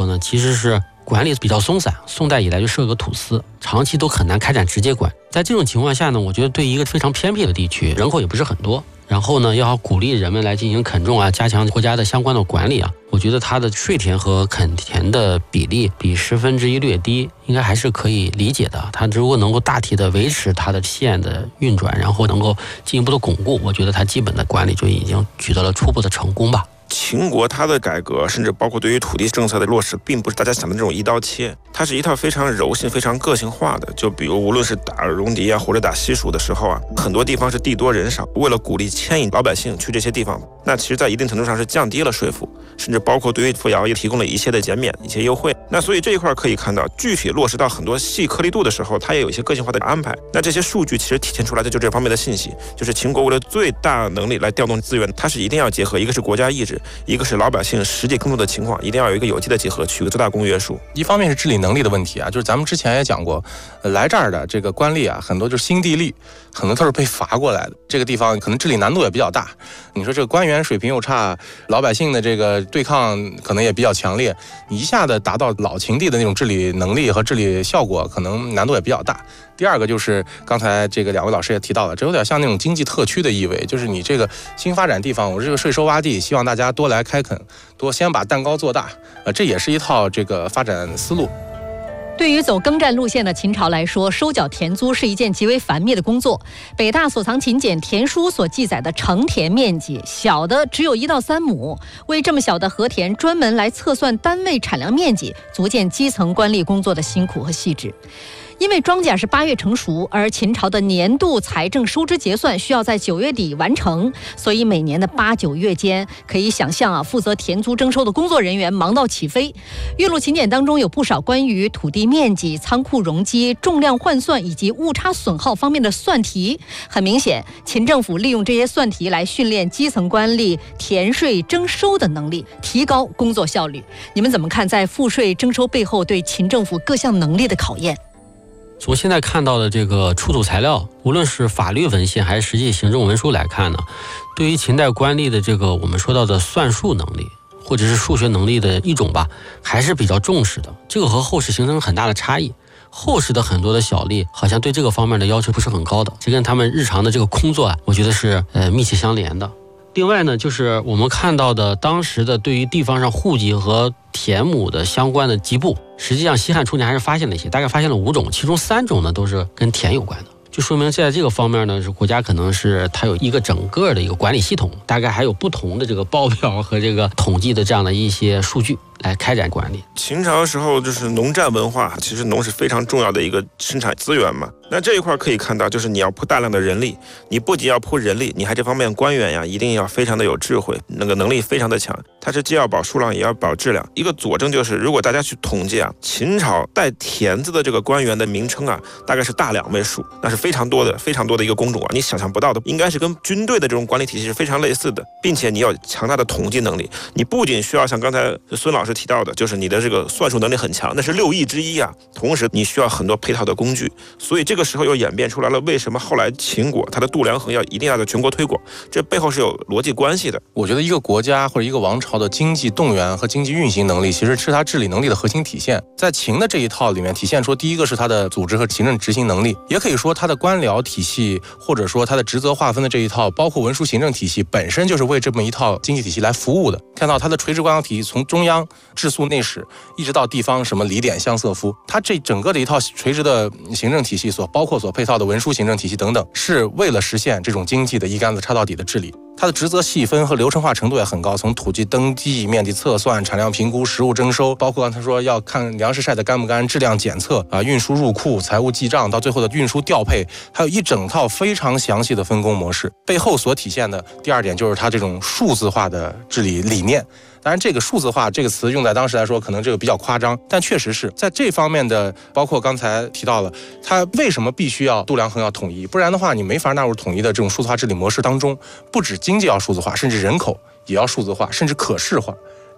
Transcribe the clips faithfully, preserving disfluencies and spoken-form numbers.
呢，其实是管理比较松散，宋代以来就设个土司，长期都很难开展直接管。在这种情况下呢，我觉得对一个非常偏僻的地区，人口也不是很多，然后呢，要鼓励人们来进行垦种啊，加强国家的相关的管理啊，我觉得它的税田和垦田的比例比十分之一略低，应该还是可以理解的。它如果能够大体的维持它的县的运转，然后能够进一步的巩固，我觉得它基本的管理就已经取得了初步的成功吧。 秦国它的改革，甚至包括对于土地政策的落实，并不是大家想的这种一刀切，它是一套非常柔性、非常个性化的。就比如无论是打戎狄啊，或者打西蜀的时候啊，很多地方是地多人少，为了鼓励牵引老百姓去这些地方，那其实在一定程度上是降低了税负，甚至包括对于富饶也提供了一些的减免、一些优惠。那所以这一块可以看到，具体落实到很多细颗粒度的时候，它也有一些个性化的安排。那这些数据其实体现出来的就这方面的信息，就是秦国为了最大能力来调动资源，它是一定要结合，一个是国家意志，一个是老百姓实际耕作的情况，一定要有一个有机的结合，取个最大公约数。 一方面是治理能力的问题啊，就是咱们之前也讲过，来这儿的这个官吏啊，很多就是新地利，很多都是被罚过来的。这个地方可能治理难度也比较大。你说这个官员水平又差，老百姓的这个对抗可能也比较强烈，你一下子达到老秦地的那种治理能力和治理效果，可能难度也比较大。第二个就是刚才这个两位老师也提到了，这有点像那种经济特区的意味，就是你这个新发展地方，我这个税收洼地，希望大家多来开垦，多先把蛋糕做大，呃，这也是一套这个发展思路。 对于走耕战路线的秦朝来说，收缴田租是一件极为繁密的工作。北大所藏秦简田书所记载的成田面积，小的只有一到三亩，为这么小的禾田专门来测算单位产量面积，足见基层官吏工作的辛苦和细致。因为庄稼是八月成熟，而秦朝的年度财政收支结算需要在九月底完成，所以每年的八九月间，可以想象啊，负责田租征收的工作人员忙到起飞。《岳麓秦简》当中有不少关于土地面积、仓库容积、重量换算以及误差损耗方面的算题。很明显，秦政府利用这些算题来训练基层官吏田税征收的能力，提高工作效率。你们怎么看在赋税征收背后对秦政府各项能力的考验？ 从现在看到的这个出土材料，无论是法律文献还是实际行政文书来看呢，对于秦代官吏的这个我们说到的算术能力或者是数学能力的一种吧，还是比较重视的。这个和后世形成很大的差异。后世的很多的小吏好像对这个方面的要求不是很高的，这跟他们日常的这个工作啊，我觉得是呃密切相连的。另外呢，就是我们看到的当时的对于地方上户籍和田亩的相关的籍簿，实际上西汉初年还是发现了一些，大概发现了五种，其中三种呢都是跟田有关的，就说明在这个方面呢，是国家可能是它有一个整个的一个管理系统，大概还有不同的这个报表和这个统计的这样的一些数据来开展管理。 秦朝时候就是农战文化，其实农是非常重要的一个生产资源嘛。那这一块可以看到，就是你要铺大量的人力，你不仅要铺人力，你还这方面官员呀，一定要非常的有智慧，那个能力非常的强。它是既要保数量，也要保质量。一个佐证就是，如果大家去统计啊，秦朝带田字的这个官员的名称啊，大概是大两位数，那是非常多的、非常多的一个工种啊，你想象不到的，应该是跟军队的这种管理体系是非常类似的，并且你要强大的统计能力。你不仅需要像刚才孙老师提到的，就是你的这个算术能力很强，那是六艺之一啊。同时，你需要很多配套的工具，所以这个时候又演变出来了，为什么后来秦国它的度量衡要一定要在全国推广？这背后是有逻辑关系的。 我觉得一个国家或者一个王朝的经济动员和经济运行能力，其实是它治理能力的核心体现。在秦的这一套里面，体现出第一个是它的组织和行政执行能力，也可以说它的官僚体系或者说它的职责划分的这一套，包括文书行政体系本身就是为这么一套经济体系来服务的。看到它的垂直官僚体系，从中央治粟内史一直到地方什么礼典相瑟夫，它这整个的一套垂直的行政体系所包括所配套的文书行政体系等等，是为了实现这种经济的一竿子插到底的治理。它的职责细分和流程化程度也很高，从土地登记、面积测算、产量评估、实物征收，包括刚才说要看粮食晒得干不干、质量检测啊、运输入库、财务记账，到最后的运输调配，还有一整套非常详细的分工模式。背后所体现的第二点就是它这种数字化的治理理念。当然，这个数字化这个词用在当时来说，可能这个比较夸张，但确实是在这方面的，包括刚才提到了，它为什么必须要度量衡要统一？不然的话，你没法纳入统一的这种数字化治理模式当中。不止经济要数字化，甚至人口也要数字化，甚至可视化。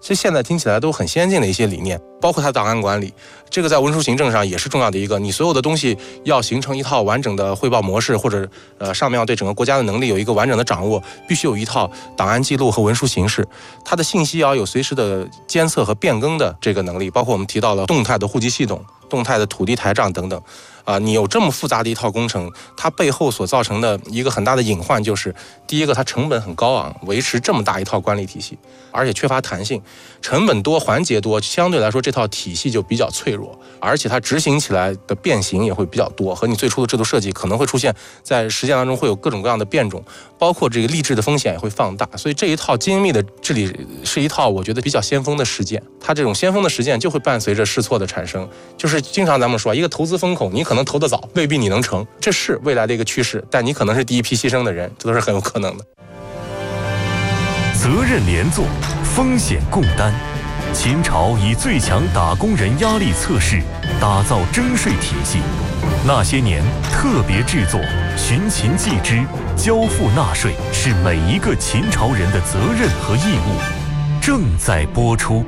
其实现在听起来都很先进的一些理念，包括它档案管理，这个在文书行政上也是重要的一个。你所有的东西要形成一套完整的汇报模式，或者呃上面要对整个国家的能力有一个完整的掌握，必须有一套档案记录和文书形式。它的信息要有随时的监测和变更的这个能力，包括我们提到了动态的户籍系统、动态的土地台账等等。啊、呃，你有这么复杂的一套工程，它背后所造成的一个很大的隐患就是，第一个它成本很高昂，维持这么大一套管理体系，而且缺乏弹性，成本多、环节多，相对来说这套体系就比较脆弱，而且它执行起来的变形也会比较多，和你最初的制度设计可能会出现在实践当中会有各种各样的变种，包括这个吏治的风险也会放大，所以这一套精密的治理是一套我觉得比较先锋的实践，它这种先锋的实践就会伴随着试错的产生，就是经常咱们说一个投资风口，你可能投得早，未必你能成，这是未来的一个趋势，但你可能是第一批牺牲的人，这都是很有可能的。 责任连坐，风险共担。秦朝以最强打工人压力测试打造征税体系，那些年特别制作寻秦记之交付纳税是每一个秦朝人的责任和义务，正在播出。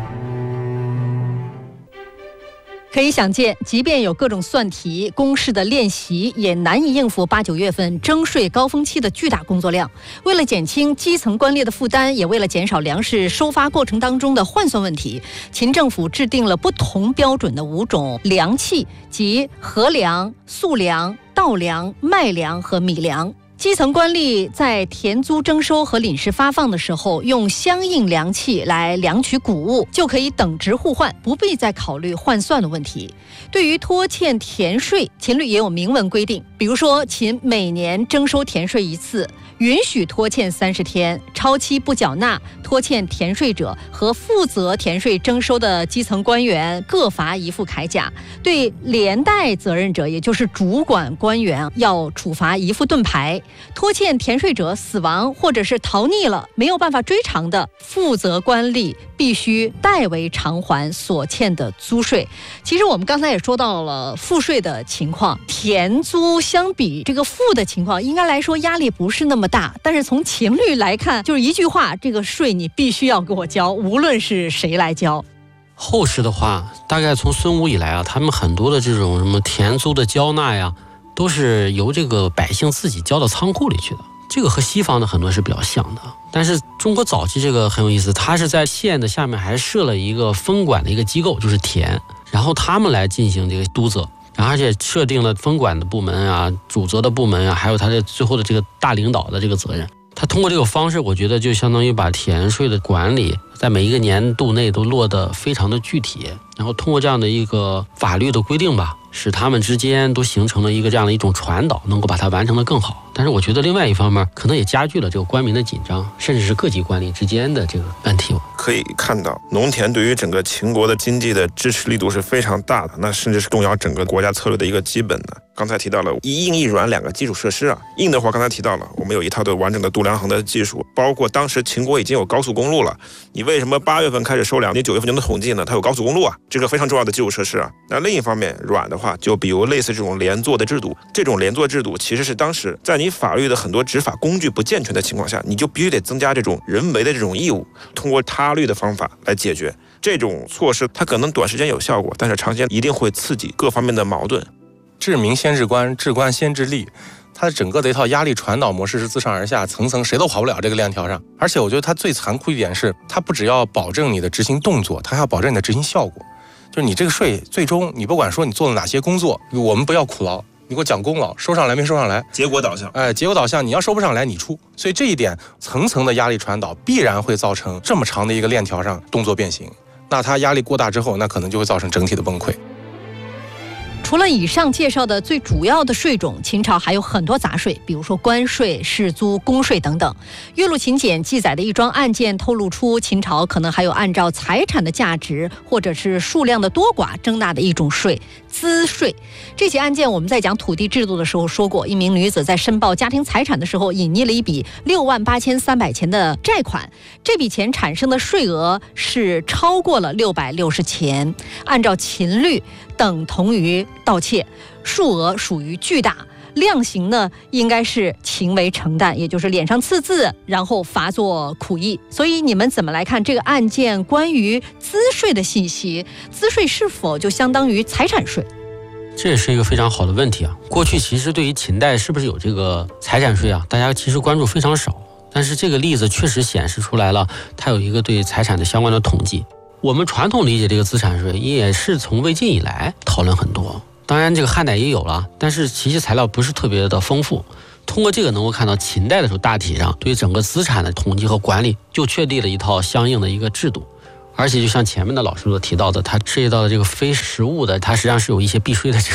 可以想见，即便有各种算题、公式的练习，也难以应付八九月份征税高峰期的巨大工作量。为了减轻基层官吏的负担，也为了减少粮食收发过程当中的换算问题，秦政府制定了不同标准的五种粮器，即禾粮、粟粮、稻粮、麦粮和米粮。基层官吏在田租征收和领事发放的时候，用相应粮器来量取谷物，就可以等值互换，不必再考虑换算的问题。对于拖欠田税，秦律也有明文规定，比如说秦每年征收田税一次，允许拖欠三十天，超期不缴纳拖欠田税者和负责田税征收的基层官员各罚一副铠甲，对连带责任者，也就是主管官员，要处罚一副盾牌。拖欠田税者死亡或者是逃匿了，没有办法追偿的，负责官吏必须代为偿还所欠的租税。其实我们刚才也说到了赋税的情况，田租相比这个赋的情况，应该来说压力不是那么大，但是从秦律来看，就是一句话，这个税你必须要给我交，无论是谁来交。 后世的话，大概从孙武以来啊，他们很多的这种什么田租的交纳呀，都是由这个百姓自己交到仓库里去的，这个和西方的很多是比较像的。但是中国早期这个很有意思，它是在县的下面还设了一个分管的一个机构，就是田，然后他们来进行这个督责，然后而且设定了分管的部门啊、主责的部门啊，还有他的最后的这个大领导的这个责任。他通过这个方式，我觉得就相当于把田税的管理在每一个年度内都落得非常的具体，然后通过这样的一个法律的规定吧，使他们之间都形成了一个这样的一种传导，能够把它完成得更好。但是我觉得另外一方面可能也加剧了这个官民的紧张，甚至是各级官吏之间的这个问题。 可以看到农田对于整个秦国的经济的支持力度是非常大的，那甚至是动摇整个国家策略的一个基本的。刚才提到了一硬一软两个基础设施啊，硬的话刚才提到了我们有一套的完整的度量衡的技术，包括当时秦国已经有高速公路了，你为什么八月份开始收粮，你九月份就能统计呢？它有高速公路啊，这个非常重要的基础设施啊。那另一方面软的话，就比如类似这种连坐的制度，这种连坐制度其实是当时在你法律的很多执法工具不健全的情况下，你就必须得增加这种人为的这种义务，通过他律的方法来解决这种措施。它可能短时间有效果，但是长时间一定会刺激各方面的矛盾。 治民先治官，治官先治吏，它整个的一套压力传导模式是自上而下，层层谁都跑不了这个链条上。而且我觉得它最残酷一点是，它不只要保证你的执行动作，它还要保证你的执行效果。就是你这个税最终你不管说你做了哪些工作，我们不要苦劳，你给我讲功劳，收上来没收上来， 结果导向， 哎，结果导向，你要收不上来你出。所以这一点层层的压力传导必然会造成这么长的一个链条上动作变形。那它压力过大之后，那可能就会造成整体的崩溃。 除了以上介绍的最主要的税种，秦朝还有很多杂税，比如说关税、士租、公税等等。岳麓秦简记载的一桩案件透露出，秦朝可能还有按照财产的价值或者是数量的多寡征纳的一种税——资税。这起案件我们在讲土地制度的时候说过，一名女子在申报家庭财产的时候，隐匿了一笔六万八千三百钱的债款，这笔钱产生的税额是超过了六百六十钱，按照秦律等同于盗窃，数额属于巨大。 量刑呢应该是情为承担，也就是脸上刺字，然后罚作苦役。所以你们怎么来看这个案件关于资税的信息？资税是否就相当于财产税？ 这也是一个非常好的问题啊。过去其实对于秦代是不是有这个财产税啊，大家其实关注非常少。但是这个例子确实显示出来了，它有一个对财产的相关的统计。我们传统理解这个资产税，也是从魏晋以来讨论很多。当然这个汉代也有了，但是其实材料不是特别的丰富。通过这个能够看到秦代的时候，大体上对于整个资产的统计和管理就确立了一套相应的一个制度。而且就像前面的老师所提到的，它涉及到的这个非实物的，它实际上是有一些避税的这个